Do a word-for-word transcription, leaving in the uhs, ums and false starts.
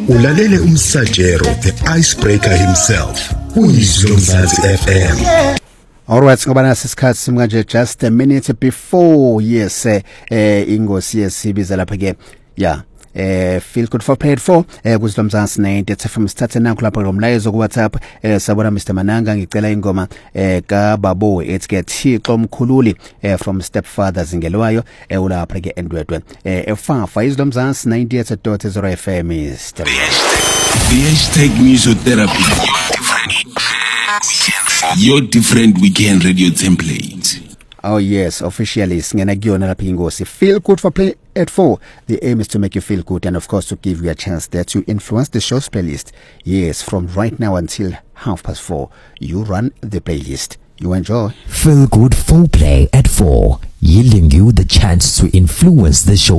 Ulalele umsajero, the icebreaker himself. Uyizwa Mzansi F M. Alright, ngoba nasi isikhathi simanje just a minute before yes eh ingosi yesibiza lapha ke yeah eh feel good for paid for eh kuzilo Mzansi ninety F M sithathe nanku lapha ngomlayezo ku WhatsApp eh sabona Mister Mananga ngicela ingoma eh ka Babo ethi ke Thixo Mkhululi eh from Stepfathers ngelwayo eh ulapha ke endwedwe eh efafa izilo Mzansi ninety dot zero F M is the hashtag musotherapy. Your different weekend radio template. Oh yes, officially singena kuyona lapha ingosi. Feel good for play at four. The aim is to make you feel good and of course to give you a chance there to influence the show's playlist. Yes, from right now until half past four, you run the playlist. You enjoy. Feel good for play at four, yielding you the chance to influence the show